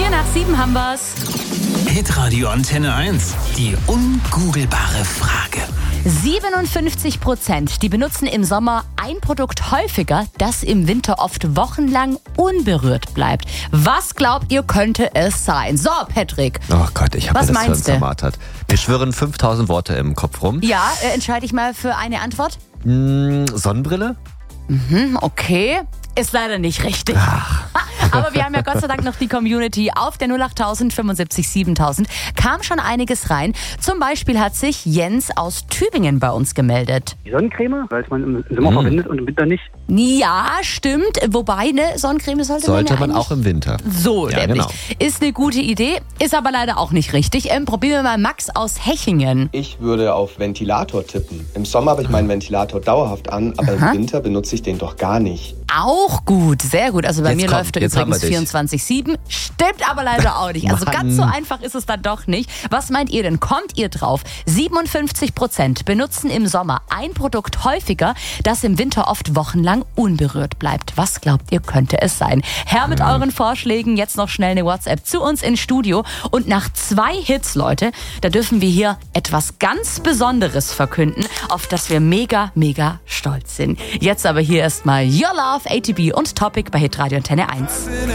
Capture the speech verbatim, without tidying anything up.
Vier nach sieben haben wir's. Hitradio Antenne eins. Die ungoogelbare Frage. siebenundfünfzig Prozent, die benutzen im Sommer ein Produkt häufiger, das im Winter oft wochenlang unberührt bleibt. Was glaubt ihr, könnte es sein? So, Patrick. Oh Gott, ich habe Was mir das Hirn meinst du? zermartert. Mir schwirren fünftausend Worte im Kopf rum. Ja, äh, entscheide ich mal für eine Antwort. Hm, Sonnenbrille? Hm, okay. Ist leider nicht richtig. Aber wir haben ja Gott sei Dank noch die Community. Auf der null acht tausend fünfundsiebzig siebentausend kam schon einiges rein. Zum Beispiel hat sich Jens aus Tübingen bei uns gemeldet. Die Sonnencreme, weil es man im Sommer verwendet und im Winter nicht. Ja, stimmt. Wobei, ne, Sonnencreme sollte, Sollte man, ja man auch im Winter. So, Ja, nämlich. genau. Ist eine gute Idee, ist aber leider auch nicht richtig. Ähm, probieren wir mal Max aus Hechingen. Ich würde auf Ventilator tippen. Im Sommer habe ich meinen Ventilator dauerhaft an, aber Aha. im Winter benutze ich den doch gar nicht. Auch gut, sehr gut. Also bei Jetzt mir komm, läuft er jetzt haben übrigens wir dich. vierundzwanzig sieben. Stimmt aber leider auch nicht. Also Mann. ganz so einfach ist es dann doch nicht. Was meint ihr denn? Kommt ihr drauf? siebenundfünfzig Prozent benutzen im Sommer ein Produkt häufiger, das im Winter oft wochenlang unberührt bleibt. Was glaubt ihr, könnte es sein? Her mit euren Vorschlägen. Jetzt noch schnell eine WhatsApp zu uns ins Studio. Und nach zwei Hits, Leute, da dürfen wir hier etwas ganz Besonderes verkünden, auf das wir mega, mega stolz sind. Jetzt aber hier erstmal Your Love, A T B und Topic bei Hitradio Antenne eins.